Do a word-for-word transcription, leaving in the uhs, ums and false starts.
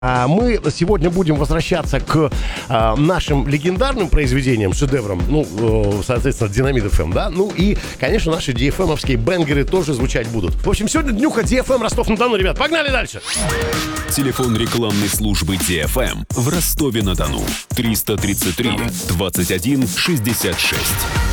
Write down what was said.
А мы сегодня будем возвращаться к а, нашим легендарным произведениям, шедеврам, ну, э, соответственно, Динамит эф эм, да, ну и, конечно, наши ди эф эм-овские бенгеры тоже звучать будут. В общем, сегодня днюха ди эф эм Ростов-на-Дону, ребят, погнали дальше! Телефон рекламной службы ди эф эм в Ростове-на-Дону триста тридцать три двадцать один шестьдесят шесть.